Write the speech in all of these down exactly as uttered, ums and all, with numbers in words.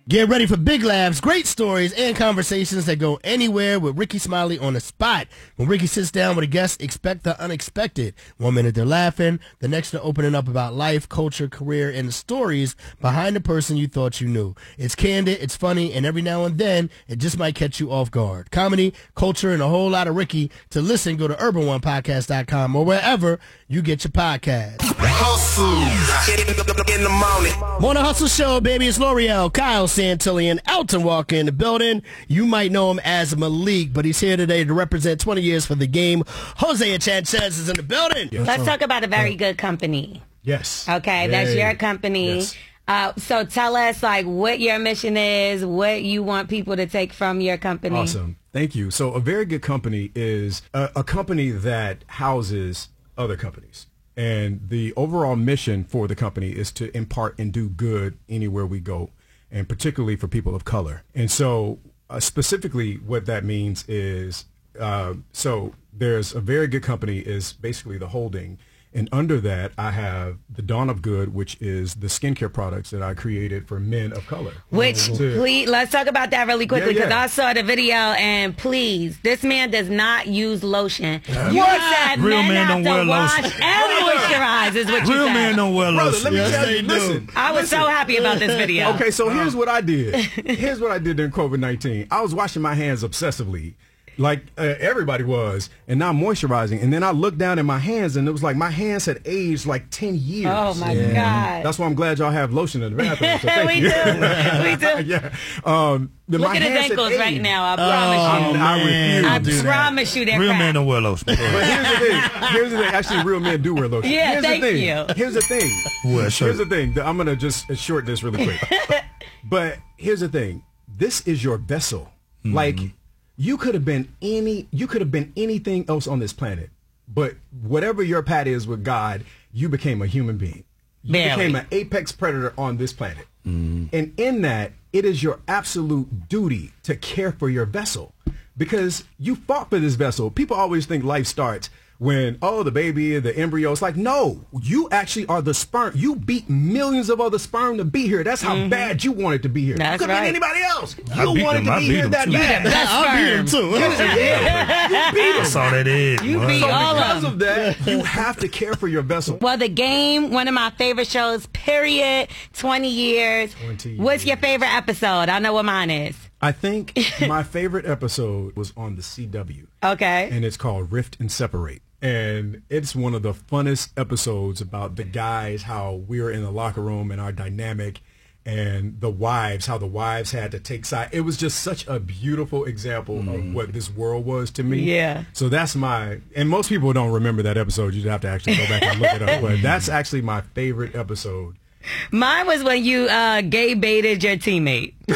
Get ready for big laughs, great stories, and conversations that go anywhere with Rickey Smiley on the spot. When Rickey sits down with a guest, expect the unexpected. One minute they're laughing, the next they're opening up about life, culture, career, and the stories behind the person you thought you knew. It's candid, it's funny, and every now and then, it just might catch you off guard. Comedy, culture, and a whole lot of Rickey. To listen, go to urban one podcast dot com or wherever you get your podcast. Hustle in the morning. Morning Hustle Show, baby. It's L'Oreal, Kyle Santillan, Elton Walker in the building. You might know him as Malik, but he's here today to represent twenty years for the game. Hosea Chanchez is in the building. Yes. Let's talk about a very good company. Yes. Okay, that's Yay. your company. Yes. Uh, so tell us, like, what your mission is, what you want people to take from your company. Awesome. Thank you. So a very good company is a, a company that houses other companies. And the overall mission for the company is to impart and do good anywhere we go, and particularly for people of color. And so uh, specifically what that means is, uh, so there's a very good company is basically the holding. And under that, I have the Dawn of Good, which is the skincare products that I created for men of color. Which, to, please, let's talk about that really quickly, because yeah, yeah. I saw the video, and please, this man does not use lotion. Uh, You said Real men man have don't to wear wash lotion. and moisturize, is what you Real said. man don't wear Brother, lotion. let me Yes, tell they you, do. listen. I was listen. so happy about this video. Okay, so here's what I did. Here's what I did during COVID nineteen. I was washing my hands obsessively, like uh, everybody was, and now moisturizing. And then I looked down at my hands, and it was like my hands had aged like ten years. Oh, my God. That's why I'm glad y'all have lotion in the bathroom. So thank we you. do. We do. yeah. Um, the, Look my at his hands had ankles right aged. now. I Oh, promise you. I refuse. I to do that. promise you they're Real crap. man don't wear lotion. But here's the thing. Here's the thing. Actually, real men do wear lotion. Yeah, here's thank the thing. you. Here's the thing. Well, sure. Here's the thing. I'm gonna just short this really quick. But here's the thing. This is your vessel. Mm-hmm. Like, you could have been any. You could have been anything else on this planet. But whatever your path is with God, you became a human being. You Barely. became an apex predator on this planet. Mm-hmm. And in that, it is your absolute duty to care for your vessel, because you fought for this vessel. People always think life starts when, oh, the baby, the embryo. It's like, no, you actually are the sperm. You beat millions of other sperm to be here. That's how Mm-hmm. bad you wanted to be here. That's you could have right. been anybody else. I You beat wanted them. to I be beat here them that too. bad. That's I'll beat him sperm. too. Yeah, you beat That's all that is. You boy. beat So all of because them. of that, you have to care for your vessel. Well, The Game, one of my favorite shows, period, twenty years. twenty What's your years. favorite episode? I know what mine is. I think my favorite episode was on the C W. Okay. And it's called Rift and Separate. And it's one of the funnest episodes about the guys, how we were in the locker room and our dynamic, and the wives, how the wives had to take side. It was just such a beautiful example of what this world was to me. Yeah. So that's my, and most people don't remember that episode. You have to actually go back and look it up. But that's actually my favorite episode. Mine was when you uh, gay baited your teammate. Because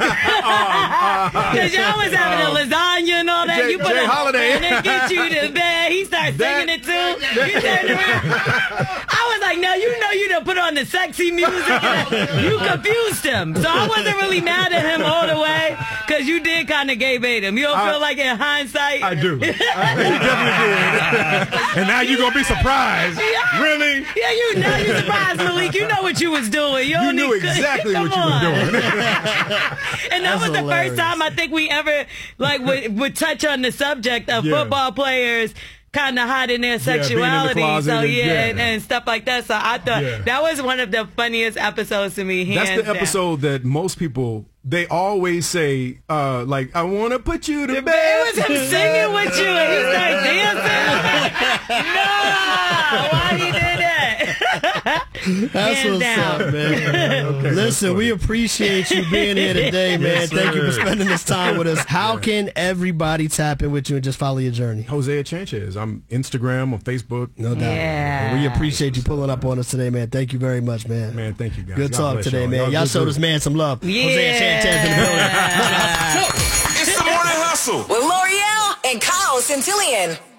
y'all was having a lasagna and all that. Jay- you put Jay a Holiday. and then get you to bed. He started That- singing it too. You turned around. I was like, no, you know you done put on the sexy music. And you confused him. So I wasn't really mad at him all the way, because you did kind of gay bait him. You don't I- feel like in hindsight? I do. I definitely did. And now you're going to be surprised. Yeah. Really? Yeah, you know you surprised, Malik. You know what you was doing. You, You don't knew need- exactly Come what you were on. doing. And that That's was the hilarious. first time I think we ever like would, would touch on the subject of Yeah. football players kind of hiding their being in the sexuality. closet so and- yeah, yeah. And, and stuff like that. So I thought Yeah. that was one of the funniest episodes to me. That's hands the down. episode that most people, they always say, uh, like, I want to put you to It bed. was him singing with you, and he started dancing. No, why he did that? That's Hands what's down. up, man. Okay, Listen, we appreciate you being here today, man. Yes, Thank you for sir. spending this time with us. How can everybody tap in with you and just follow your journey? Hosea Chanchez. I'm Instagram, on Facebook. No doubt. Yeah. We appreciate you pulling up on us today, man. Thank you very much, man. Man, thank you, guys. Good God talk bless today, y'all. man. Y'all Y'all good showed dude. this man some love. Yeah. Hosea Chanchez in the building. It's the morning hustle. With L'Oreal and Kyle Santillan.